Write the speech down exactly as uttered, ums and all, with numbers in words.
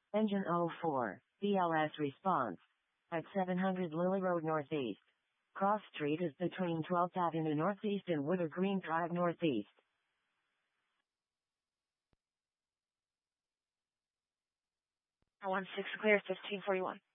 Engine oh four, B L S response. At seven hundred Lily Road Northeast. Cross Street is between twelfth Avenue Northeast and Woodard Green Drive Northeast. one six clear, fifteen forty-one.